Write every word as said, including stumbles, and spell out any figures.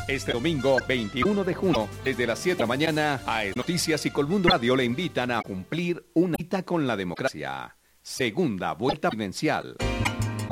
Este domingo veintiuno de junio, desde las siete de la mañana, a Noticias y Colmundo Radio le invitan a cumplir una cita con la democracia. Segunda vuelta presidencial.